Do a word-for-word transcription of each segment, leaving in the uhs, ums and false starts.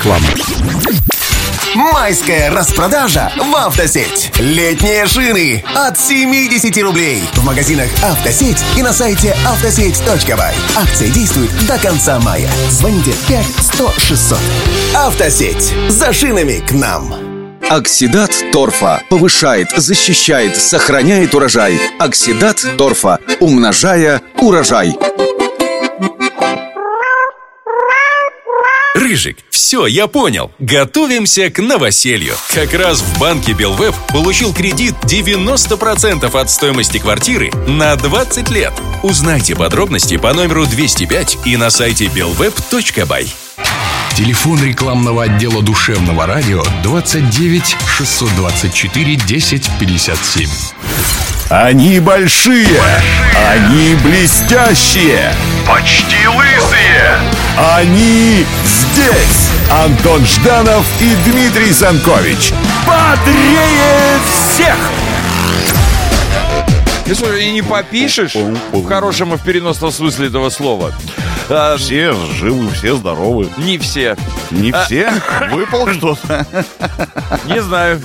реклама. Майская распродажа в «Автосеть». Летние шины от семьдесят рублей. В магазинах «Автосеть» и на сайте автосеть точка бай. Акция действует до конца мая. Звоните пять сто шестьсот. «Автосеть». За шинами к нам. Оксидат торфа повышает, защищает, сохраняет урожай. Оксидат торфа, умножая урожай. Рыжик, все, я понял. Готовимся к новоселью. Как раз в банке Белвеб получил кредит девяносто процентов от стоимости квартиры на двадцать лет. Узнайте подробности по номеру двести пять и на сайте белвеб точка бай. Телефон рекламного отдела душевного радио двадцать девять шестьсот двадцать четыре десять пятьдесят семь. Они большие, они блестящие, почти лысые. Они здесь. Антон Жданов и Дмитрий Санкович. Бодрее всех! И, слушай, и не попишешь в хорошем и в переносном смысле этого слова. А, все живы, все здоровы. Не все. Не а... все? Выпал что-то? Не знаю.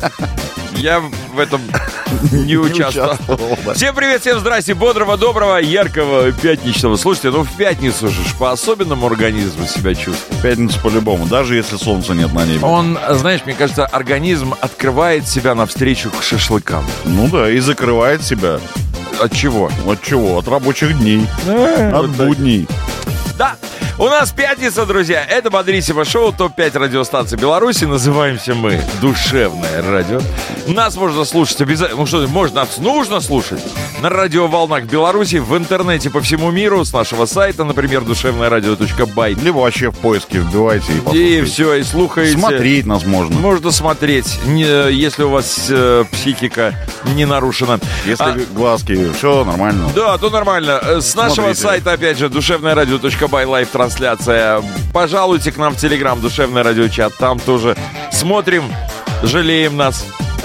Я в этом не участвовал. Всем привет, всем здрасте, бодрого, доброго, яркого пятничного. Слушайте, ну в пятницу же по-особенному организм себя чувствует. В пятницу по-любому, даже если солнца нет на небе. Он, знаешь, мне кажется, организм открывает себя навстречу к шашлыкам. Ну да, и закрывает себя. От чего? От чего? От рабочих дней. А, От вот будней. Да, у нас пятница, друзья. Это Бодрисимо шоу, топ пять радиостанций Беларуси. Называемся мы Душевное радио. Нас можно слушать обязательно. Ну что, можно, нас нужно слушать на радиоволнах Беларуси, в интернете по всему миру, с нашего сайта, например, душевное радио точка бай. Либо вообще в поиске вбивайте и послушайте. И все, и слухаете. Смотреть нас можно. Можно смотреть, не, если у вас э, психика не нарушена. Если а, глазки, все нормально. Да, то нормально. С Смотрите. Нашего сайта, опять же, душевное радио точка бай, лайв-трансляция. Пожалуйте к нам в Телеграм, Душевное радиочат. Там тоже смотрим, жалеем нас.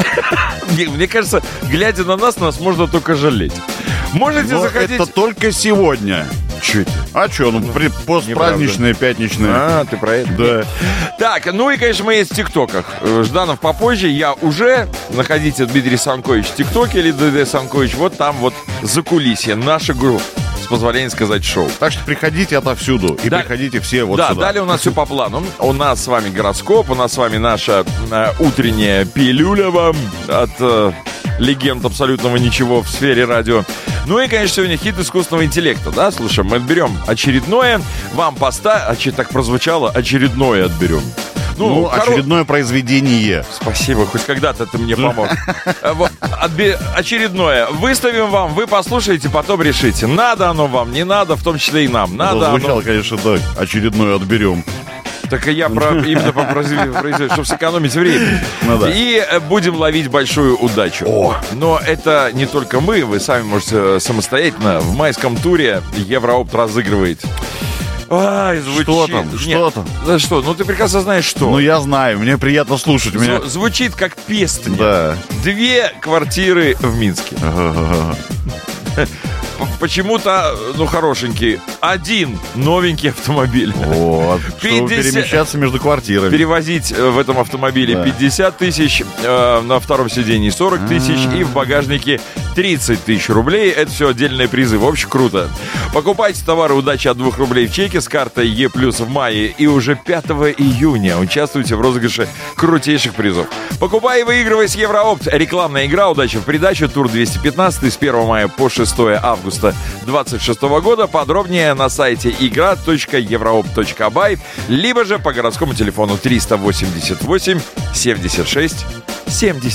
Мне кажется, глядя на нас, нас можно только жалеть. Можете Но заходить... это только сегодня. Чуть. А что, ну постпраздничные, пятничные. А, ты про это? Да. Так, ну и, конечно, мы есть в ТикТоках. Жданов попозже, я уже. Находите Дмитрий Санкович в ТикТоке или ДД Санкович. Вот там вот закулисье. Наша группа. С позволения сказать, шоу. Так что приходите отовсюду. И да, приходите все вот да, сюда. Да, далее у нас все по плану. У нас с вами гороскоп, у нас с вами наша э, утренняя пилюля вам от э, легенд абсолютного ничего в сфере радио. Ну и, конечно, сегодня хит искусственного интеллекта, да? Слушай, мы отберем очередное. Вам поставим... А, так прозвучало, очередное отберем. Ну, ну хоро... очередное произведение. Спасибо, хоть когда-то ты мне помог. Вот, отбе... очередное. Выставим вам, вы послушаете, потом решите. Надо оно вам, не надо, в том числе и нам. Надо оно... Звучало, оно... конечно, так. Очередное отберем. Так и я про, именно по произведению, чтобы сэкономить время. Ну, да. И будем ловить большую удачу. О. Но это не только мы, вы сами можете самостоятельно. В майском туре Евроопт разыгрывает. Ай, звучит. Что там? Что Нет, там? Да что? Ну ты прекрасно знаешь, что. Ну я знаю, мне приятно слушать. Зв- меня... Звучит как песня. Да. Две квартиры в Минске. Почему-то, ну, хорошенький. Один новенький автомобиль. Вот, чтобы перемещаться между квартирами. Перевозить в этом автомобиле да. пятьдесят тысяч, э, на втором сидении сорок тысяч и в багажнике тридцать тысяч рублей. Это все отдельные призы. В общем, круто. Покупайте товары «Удача» от двух рублей в чеке с картой Е плюс в мае. И уже пятого июня участвуйте в розыгрыше крутейших призов. Покупай и выигрывай с Евроопт. Рекламная игра «Удача в придачу». Тур двести пятнадцать с первого мая по шестого августа двадцать шестого года. Подробнее на сайте игра точка евроопт точка бай, либо же по городскому телефону триста восемьдесят восемь семьдесят шесть семьдесят.